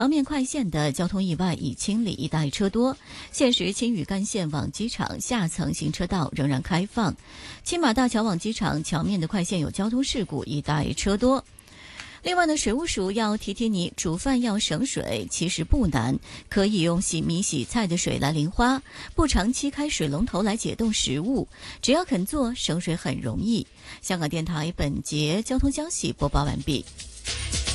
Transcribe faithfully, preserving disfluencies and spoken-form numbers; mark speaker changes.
Speaker 1: 方面，快线的交通意外已清理，一带车多。现时青屿干线往机场下层行车道仍然开放。青马大桥往机场桥面的快线有交通事故，一带车多。另外呢，水务署要提提你，煮饭要省水，其实不难，可以用洗米洗菜的水来淋花，不长期开水龙头来解冻食物，只要肯做，省水很容易。香港电台本节交通消息播报完毕。